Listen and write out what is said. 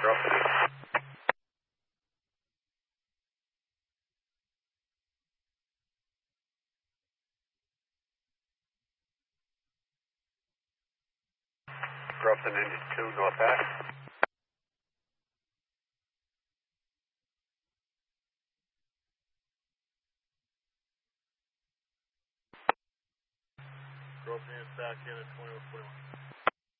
Drop it in. Drop the engine 2, north aft. Drop the back in at 2141.